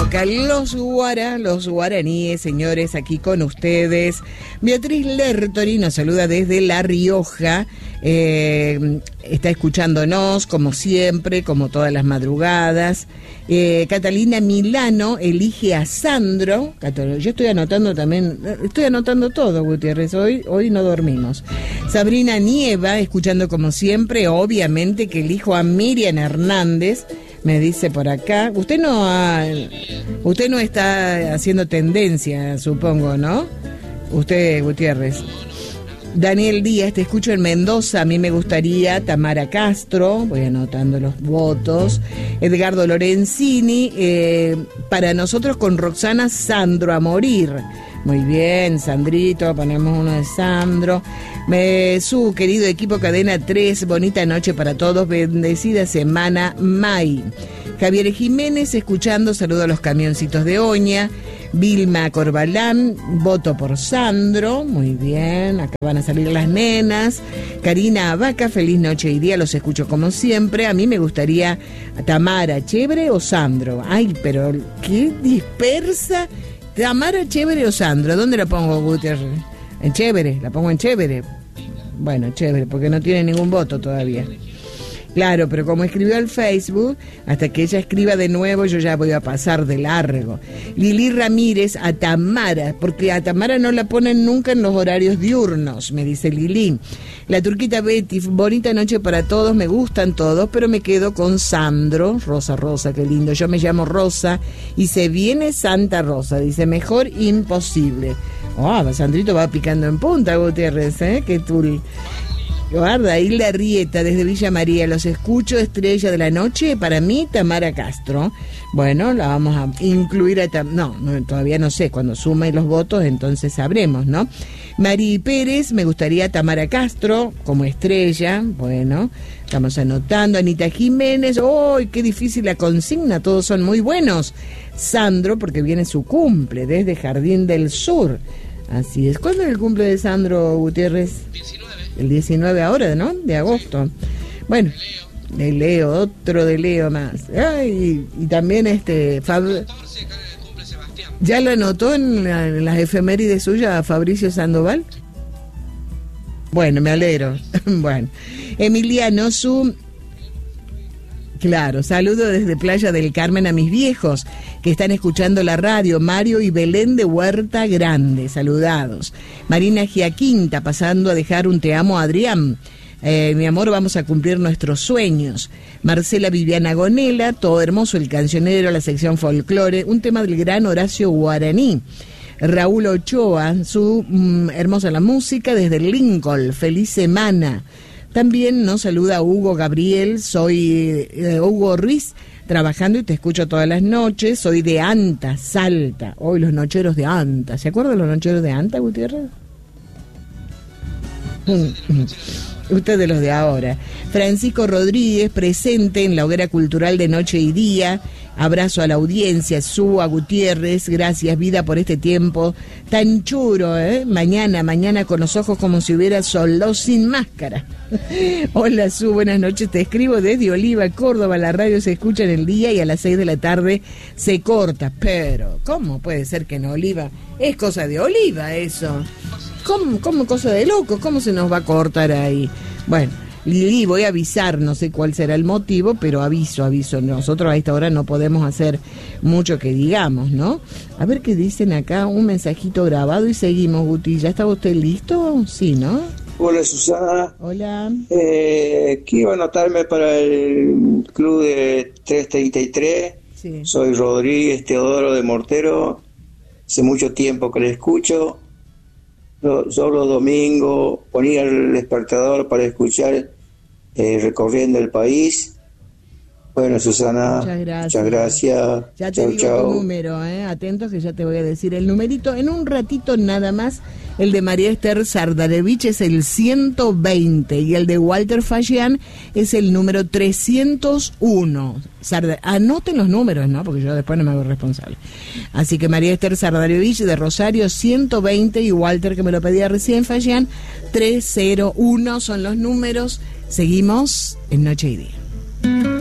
toca los guaraníes, señores, aquí con ustedes. Beatriz Lertori nos saluda desde La Rioja. Está escuchándonos, como siempre, como todas las madrugadas. Catalina Milano elige a Sandro. Yo estoy anotando también, estoy anotando todo, Gutiérrez, hoy no dormimos. Sabrina Nieva, escuchando como siempre, obviamente que elijo a Miriam Hernández, me dice por acá. Usted no está haciendo tendencia, supongo, ¿no? Usted, Gutiérrez. Daniel Díaz, te escucho en Mendoza, a mí me gustaría Tamara Castro, voy anotando los votos. Edgardo Lorenzini, para nosotros con Roxana, Sandro a morir. Muy bien, Sandrito, ponemos uno de Sandro. Su querido equipo Cadena 3, bonita noche para todos, bendecida semana, May. Javier Jiménez, escuchando, saludo a los camioncitos de Oña. Vilma Corbalán, voto por Sandro, muy bien, acá van a salir las nenas. Karina Abaca, feliz noche y día, los escucho como siempre. A mí me gustaría Tamara, Chévere o Sandro. Ay, pero qué dispersa. Tamara, Chévere o Sandro, ¿dónde la pongo, Gutiérrez? En Chévere, la pongo en Chévere. Bueno, Chévere, porque no tiene ningún voto todavía. Claro, pero como escribió al Facebook, hasta que ella escriba de nuevo, yo ya voy a pasar de largo. Lili Ramírez, a Tamara, porque a Tamara no la ponen nunca en los horarios diurnos, me dice Lili. La turquita Betty, bonita noche para todos, me gustan todos, pero me quedo con Sandro. Rosa, qué lindo, yo me llamo Rosa y se viene Santa Rosa, dice, mejor imposible. Sandrito va picando en punta, Gutiérrez, que tú... Guarda, Hilda Rieta, desde Villa María, los escucho, estrella de la noche, para mí, Tamara Castro. Bueno, la vamos a incluir a no, todavía no sé, cuando sume los votos, entonces sabremos, ¿no? Mari Pérez, me gustaría Tamara Castro, como estrella, bueno, estamos anotando. Anita Jiménez, qué difícil la consigna, todos son muy buenos. Sandro, porque viene su cumple, desde Jardín del Sur. Así es. ¿Cuándo es el cumple de Sandro, Gutiérrez? 19. El 19 ahora, ¿no? De agosto. Bueno, de Leo, otro de Leo más. Y también ¿ya lo anotó en las efemérides suyas Fabricio Sandoval? Bueno, me alegro. Bueno, Emiliano Claro, saludo desde Playa del Carmen a mis viejos que están escuchando la radio, Mario y Belén de Huerta Grande, saludados. Marina Giaquinta, pasando a dejar un te amo a Adrián. Mi amor, vamos a cumplir nuestros sueños. Marcela Viviana Gonela, todo hermoso el cancionero, la sección folclore, un tema del gran Horacio Guaraní. Raúl Ochoa, hermosa la música desde Lincoln, feliz semana. También nos saluda Hugo Gabriel, soy Hugo Ruiz, trabajando y te escucho todas las noches, soy de Anta, Salta. Hoy los nocheros de Anta, ¿se acuerdan los nocheros de Anta, Gutiérrez? Usted de los de ahora. Francisco Rodríguez, presente en la hoguera cultural de Noche y Día. Abrazo a la audiencia, a Gutiérrez, gracias vida por este tiempo tan churo, mañana con los ojos como si hubiera sol sin máscara. Hola buenas noches, te escribo desde Oliva, Córdoba, la radio se escucha en el día y a las 6 de la tarde se corta, pero ¿cómo puede ser que en Oliva? Es cosa de Oliva eso. ¿Cómo cosa de loco? ¿Cómo se nos va a cortar ahí? Bueno, Lili, voy a avisar, no sé cuál será el motivo, pero aviso. Nosotros a esta hora no podemos hacer mucho que digamos, ¿no? A ver qué dicen acá, un mensajito grabado y seguimos, Guti. ¿Ya estaba usted listo? Sí, ¿no? Hola, Susana. Hola. Quiero anotarme para el club de 333. Sí. Soy Rodríguez Teodoro de Mortero. Hace mucho tiempo que le escucho. Solo domingo ponía el despertador para escuchar recorriendo el país. Bueno, Susana, muchas gracias. Ya te digo tu número, atentos que ya te voy a decir el numerito. En un ratito nada más, el de María Esther Sardarevich es el 120 y el de Walter Fagian es el número 301. Anoten los números, ¿no? Porque yo después no me hago responsable. Así que María Esther Sardarevich de Rosario 120 y Walter, que me lo pedía recién, Fagian 301 son los números. Seguimos en Noche y Día.